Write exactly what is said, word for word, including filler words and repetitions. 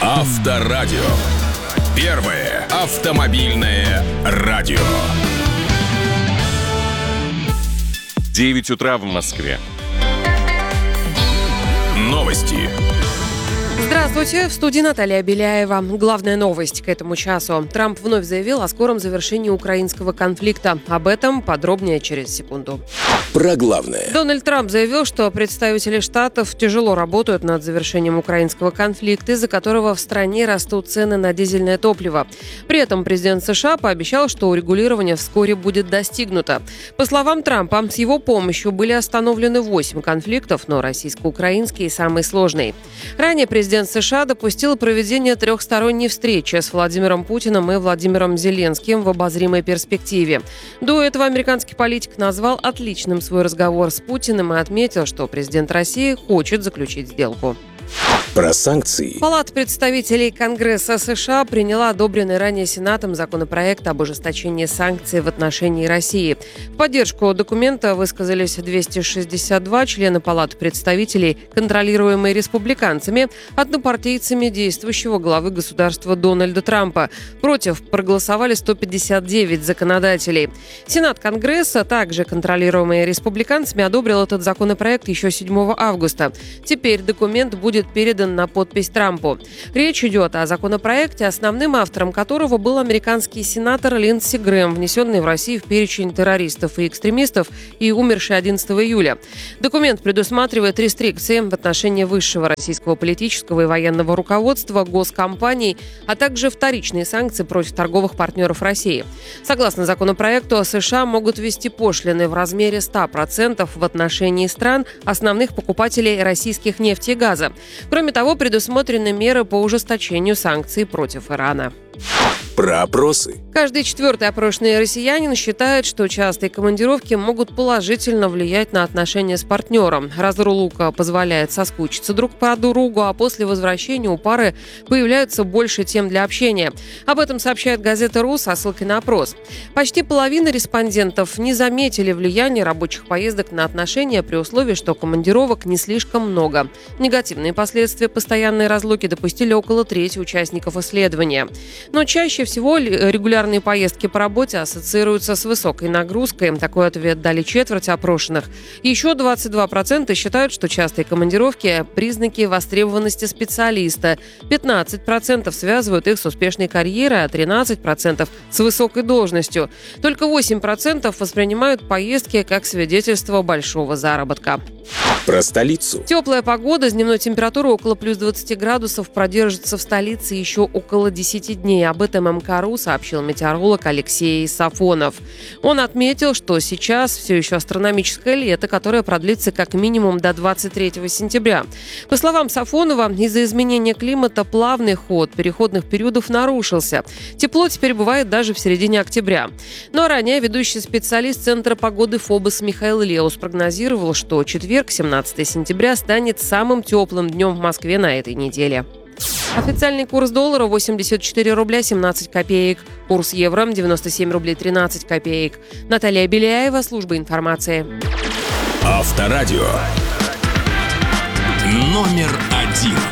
Авторадио. Первое автомобильное радио. девять утра в Москве. Новости. Здравствуйте, в студии Наталья Беляева. Главная новость к этому часу. Трамп вновь заявил о скором завершении украинского конфликта. Об этом подробнее через секунду. Про главное. Дональд Трамп заявил, что представители штатов тяжело работают над завершением украинского конфликта, из-за которого в стране растут цены на дизельное топливо. При этом президент США пообещал, что урегулирование вскоре будет достигнуто. По словам Трампа, с его помощью были остановлены восемь конфликтов, но российско-украинский самый сложный. Ранее президент США допустил проведение трехсторонней встречи с Владимиром Путиным и Владимиром Зеленским в обозримой перспективе. До этого американский политик назвал отличным свой разговор с Путиным и отметил, что президент России хочет заключить сделку. Про санкции. Палата представителей Конгресса США приняла одобренный ранее Сенатом законопроект об ужесточении санкций в отношении России. В поддержку документа высказались двести шестьдесят два члена Палаты представителей, контролируемые республиканцами, однопартийцами действующего главы государства Дональда Трампа. Против проголосовали сто пятьдесят девять законодателей. Сенат Конгресса, также контролируемый республиканцами, одобрил этот законопроект еще седьмого августа. Теперь документ будет передан на подпись Трампу. Речь идет о законопроекте, основным автором которого был американский сенатор Линдси Грэм, внесенный в Россию в перечень террористов и экстремистов и умерший одиннадцатого июля. Документ предусматривает рестрикции в отношении высшего российского политического и военного руководства, госкомпаний, а также вторичные санкции против торговых партнеров России. Согласно законопроекту, США могут ввести пошлины в размере ста процентов в отношении стран, основных покупателей российских нефти и газа. Кроме того, предусмотрены меры по ужесточению санкций против Ирана. Про опросы. Каждый четвертый опрошенный россиянин считает, что частые командировки могут положительно влиять на отношения с партнером. Разлука позволяет соскучиться друг по другу, а после возвращения у пары появляются больше тем для общения. Об этом сообщает газета «РУ» со ссылкой на опрос. Почти половина респондентов не заметили влияния рабочих поездок на отношения при условии, что командировок не слишком много. Негативные последствия постоянной разлуки допустили около трети участников исследования. Но чаще всего регулярные поездки по работе ассоциируются с высокой нагрузкой. Такой ответ дали четверть опрошенных. Еще двадцать два процента считают, что частые командировки – признаки востребованности специалиста. пятнадцать процентов связывают их с успешной карьерой, а тринадцать процентов – с высокой должностью. Только восемь процентов воспринимают поездки как свидетельство большого заработка. Про столицу. Теплая погода с дневной температурой около плюс двадцати градусов продержится в столице еще около десяти дней. Об этом МКРУ сообщил метеоролог Алексей Сафонов. Он отметил, что сейчас все еще астрономическое лето, которое продлится как минимум до двадцать третьего сентября. По словам Сафонова, из-за изменения климата плавный ход переходных периодов нарушился. Тепло теперь бывает даже в середине октября. Но ранее ведущий специалист Центра погоды ФОБОС Михаил Леус прогнозировал, что четверг, семнадцатого сентября, станет самым теплым днем в Москве на этой неделе. Официальный курс доллара восемьдесят четыре рубля семнадцать копеек. Курс евро девяносто семь рублей тринадцать копеек. Наталья Беляева, служба информации. Авторадио. Номер один.